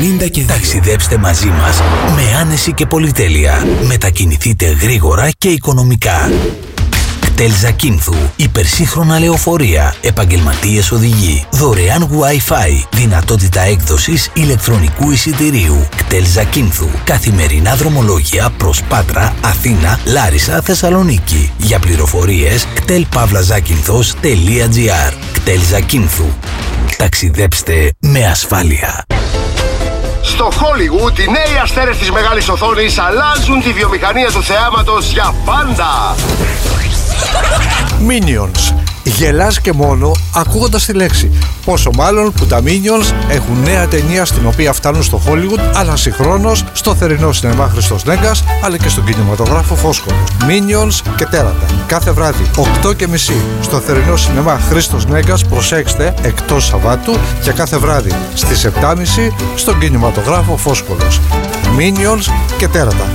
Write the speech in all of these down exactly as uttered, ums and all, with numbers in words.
ενενήντα και δύο. Ταξιδέψτε μαζί μας με άνεση και πολυτέλεια. Μετακινηθείτε γρήγορα και οικονομικά. κτέλ Ζακίνθου, υπερσύγχρονα λεωφορεία, επαγγελματίες οδηγοί, δωρεάν Wi-Fi, δυνατότητα έκδοσης ηλεκτρονικού εισιτηρίου. κτέλ Ζακίνθου, καθημερινά δρομολόγια προς Πάτρα, Αθήνα, Λάρισα, Θεσσαλονίκη. Για πληροφορίες κτέλ παύλα ζάκυνθος τελεία τζι άρ. κτέλ Ζακίνθου. Ταξιδέψτε με ασφάλεια. Στο Hollywood, οι νέοι αστέρες της μεγάλης οθόνης αλλάζουν τη βιομηχανία του θεάματος για πάντα. Minions. Γελάς και μόνο ακούγοντας τη λέξη. Πόσο μάλλον που τα Minions έχουν νέα ταινία στην οποία φτάνουν στο Hollywood, αλλά συγχρόνως στο θερινό σινεμά Χρήστος Νέγκας, αλλά και στον κινηματογράφο Φόσκολος. Minions και τέρατα. Κάθε βράδυ οκτώ και μισή στο θερινό σινεμά Χρήστος Νέγκας, προσέξτε, εκτός Σαββάτου, και κάθε βράδυ στις επτά και μισή στον κινηματογράφο Φόσκολος. Minions και τέρατα.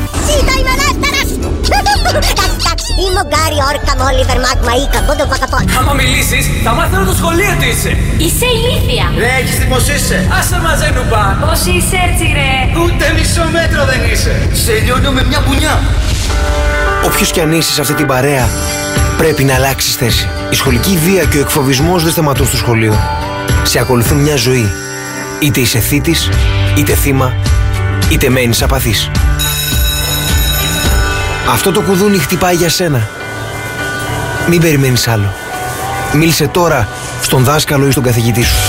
Είμαι ο Γκάρι Όρκα με Όλιβερ Μάγμα ή Καμπόντο Βακαπόν. Άμα μιλήσεις, θα μάθω το σχολείο τι είσαι. Είσαι ηλίθια. Ρε, έχεις τι πως είσαι. Άσε μαζέ νουμπά. Πώς είσαι έτσι ρε. Ούτε μισό μέτρο δεν είσαι. Σε λιώνω με μια πουνιά. Όποιος κι αν είσαι σε αυτή την παρέα, πρέπει να αλλάξεις θέση. Η σχολική βία και ο εκφοβισμός δεν σταματούν στο σχολείο. Σε ακολουθούν μια ζωή. Είτε είσαι θήτης, είτε θύμα, είτε μένεις απαθής. Αυτό το κουδούνι χτυπάει για σένα. Μην περιμένεις άλλο. Μίλησε τώρα στον δάσκαλο ή στον καθηγητή σου.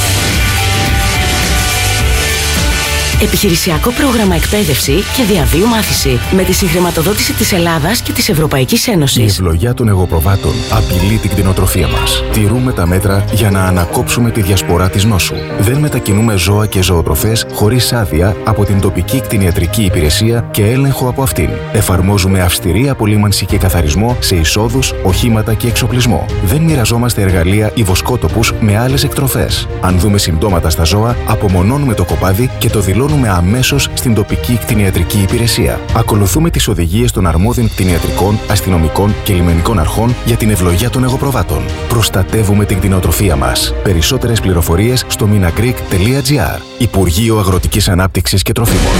Επιχειρησιακό πρόγραμμα εκπαίδευση και διαβίου μάθηση με τη συγχρηματοδότηση της Ελλάδας και της Ευρωπαϊκής Ένωσης. Η ευλογιά των εγωπροβάτων απειλεί την κτηνοτροφία μας. Τηρούμε τα μέτρα για να ανακόψουμε τη διασπορά της νόσου. Δεν μετακινούμε ζώα και ζωοτροφές χωρίς άδεια από την τοπική κτηνιατρική υπηρεσία και έλεγχο από αυτήν. Εφαρμόζουμε αυστηρή απολύμανση και καθαρισμό σε εισόδους, οχήματα και εξοπλισμό. Δεν μοιραζόμαστε εργαλεία ή βοσκότοπους με άλλες εκτροφές. Αν δούμε συμπτώματα στα ζώα, απομονώνουμε το κοπάδι και το δηλώνουμε αμέσως στην τοπική κτηνιατρική υπηρεσία. Ακολουθούμε τις οδηγίες των αρμόδιων κτηνιατρικών, αστυνομικών και λιμενικών αρχών για την ευλογιά των εγωπροβάτων. Προστατεύουμε την κτηνοτροφία μας. Περισσότερες πληροφορίες στο minagreek τελεία τζι άρ. Υπουργείο Αγροτικής Ανάπτυξης και Τροφίμων.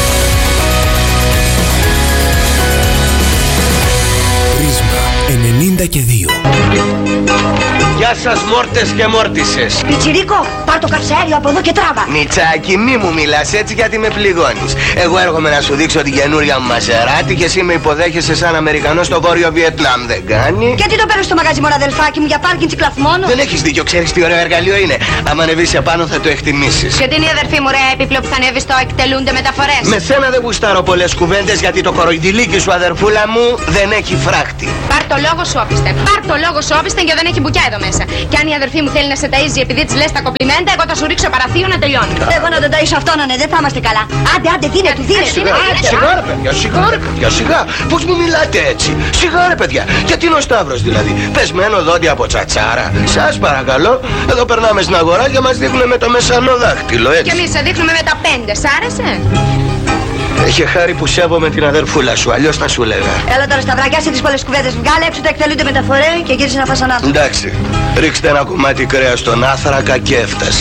Πρίσμα ενενήντα και δύο. Γεια σας μόρτες και μόρτισες. Πιτσιρίκο, πάρ' το καψαέριο από εδώ και τράβα. Μιτσάκι, μη μου μιλάς έτσι γιατί με πληγώνεις. Εγώ έρχομαι να σου δείξω την καινούρια μου Μασεράτη και εσύ με υποδέχεσαι σαν Αμερικανός στο Βόρειο Βιετνάμ. Δεν κάνει. Και τι το παίρνεις στο μαγαζί μόνο αδελφάκι μου για πάρκινγκ τσικλαφ μόνο. Δεν έχεις δίκιο, ξέρεις τι ωραίο εργαλείο είναι. Αν ανεβείς επάνω θα το εκτιμήσεις. Και την αδερφή μου ρε έπιπλο που θα ανέβει στο εκτελούνται μεταφορές. Με σένα δεν γουστάρω πολλές κουβέντες γιατί το κοροϊντιλίκι σου αδερφούλα μου δεν έχει φράχτη. Πάρ' το λόγο σου όπιστε. Πάρ' το λόγο σου όπιστε και δεν έχει μπουκιά εδώ μέσα. Και αν η αδερφή μου θέλει να σε ταΐζει επειδή της λες τα κομπλιμέντα, εγώ θα σου ρίξω παραθείο να τελειώνει. Εγώ να τον ταΐσω αυτόν, ναι, δεν θα είμαστε καλά. Άντε, άντε, δίνε του, δίνε του. Σιγά ρε παιδιά, σιγά ρε παιδιά, σιγά. Πώς μου μιλάτε έτσι. Σιγά ρε παιδιά. Γιατί είναι ο Σταύρος δηλαδή. Πεσμένο δόντι από τσατσάρα. Σας παρακαλώ. Εδώ περνάμε στην αγορά και μας δείχνουν με το μεσανό δάχτυλο έτσι. Και εμείς σε δείχνουμε με τα πέντε, σ' άρεσε? Έχει χάρη που σέβομαι την αδερφούλα σου, αλλιώς θα σου λέγα. Έλα τώρα Σταυράκια, σε τις πολλές κουβέντες. Βγάλε έξω τα εκτελούνται μεταφορέ και γύρισε να φας ανάπτυξη. Εντάξει, ρίξτε ένα κομμάτι κρέας στον άθρακα και έφτασε.